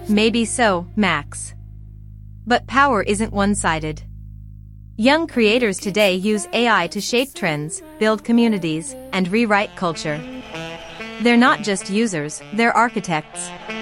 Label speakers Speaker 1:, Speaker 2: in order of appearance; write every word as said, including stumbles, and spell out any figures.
Speaker 1: Maybe so, Max. But power isn't one-sided. Young creators today use A I to shape trends, build communities, and rewrite culture. They're not just users, they're architects.